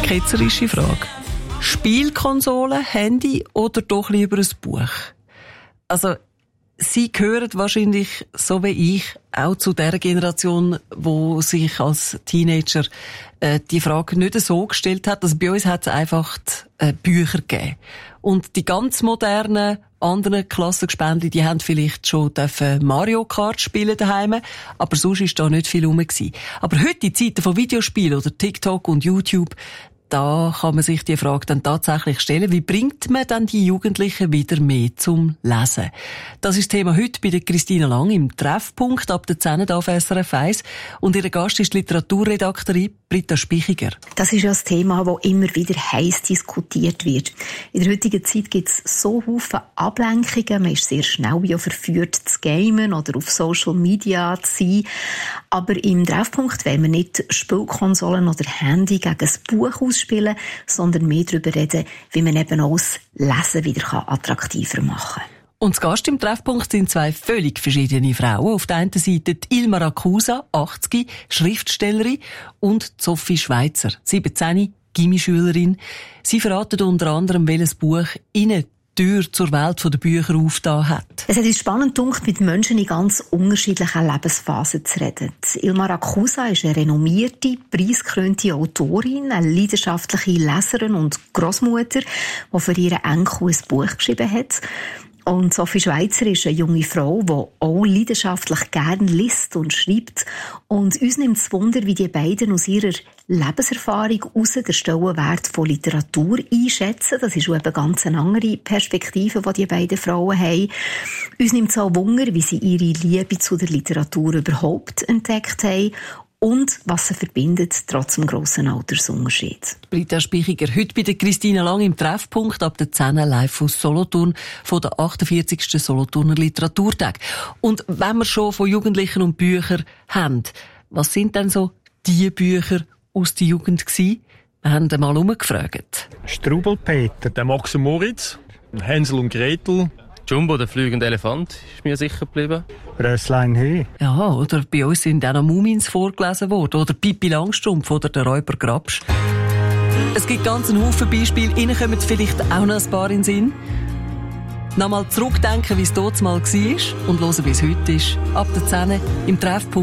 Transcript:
ketzerische Frage. Spielkonsole, Handy oder doch lieber ein Buch? Also, Sie gehören wahrscheinlich, so wie ich, auch zu der Generation, wo sich als Teenager die Frage nicht so gestellt hat. Also bei uns hat es einfach Bücher gegeben. Und die ganz modernen anderen Klassengespändli, die haben vielleicht schon Mario Kart spielen daheim, aber sonst ist da nicht viel rum gewesen. Aber heute, in Zeiten von Videospielen oder TikTok und YouTube, da kann man sich die Frage dann tatsächlich stellen, wie bringt man dann die Jugendlichen wieder mehr zum Lesen? Das ist das Thema heute bei der Christina Lang im Treffpunkt ab der 10 auf SRF 1. Und ihre Gast ist die Literaturredaktorin Britta Spichiger. Das ist ja ein Thema, das immer wieder heiß diskutiert wird. In der heutigen Zeit gibt es so viele Ablenkungen. Man ist sehr schnell ja verführt zu gamen oder auf Social Media zu sein. Aber im Treffpunkt wollen wir nicht Spielkonsolen oder Handy gegen ein Buch ausspielen, sondern mehr darüber reden, wie man eben auch das Lesen wieder attraktiver machen kann. Und zu Gast im Treffpunkt sind zwei völlig verschiedene Frauen. Auf der einen Seite die Ilma Rakusa, 80, Schriftstellerin, und Sophie Schweizer, 17, Gymnasialschülerin. Sie verraten unter anderem, welches Buch ihnen die Tür zur Welt der Bücher aufgetan hat. Es hat uns spannend gedacht, mit Menschen in ganz unterschiedlichen Lebensphasen zu reden. Ilma Rakusa ist eine renommierte, preisgekrönte Autorin, eine leidenschaftliche Leserin und Grossmutter, die für ihren Enkel ein Buch geschrieben hat. Und Sophie Schweizer ist eine junge Frau, die auch leidenschaftlich gerne liest und schreibt. Und uns nimmt es Wunder, wie die beiden aus ihrer Lebenserfahrung heraus den Stellenwert von Literatur einschätzen. Das ist eben ganz eine andere Perspektive, die beiden Frauen haben. Uns nimmt es auch Wunder, wie sie ihre Liebe zu der Literatur überhaupt entdeckt haben. Und was sie verbindet, trotz dem grossen Altersunterschied. Britta Spichiger, heute bei der Christina Lang im Treffpunkt ab der 10 live aus Solothurn von der 48. Solothurner Literaturtag. Und wenn wir schon von Jugendlichen und Büchern haben, was sind denn so die Bücher aus der Jugend gewesen? Wir haben mal umgefragt. Strubelpeter, der Max und Moritz, Hänsel und Gretel, Jumbo, der fliegende Elefant, ist mir sicher geblieben. Rösslein Höh. Ja, oder bei uns sind auch noch Mumins vorgelesen worden. Oder Pippi Langstrumpf oder der Räuber Grabsch. Es gibt ganz einen Haufen Beispiele. Ihnen kommen vielleicht auch noch ein paar in den Sinn. Nochmal zurückdenken, wie es dort mal war und hören, wie es heute ist. Ab der 10 im Treffpunkt.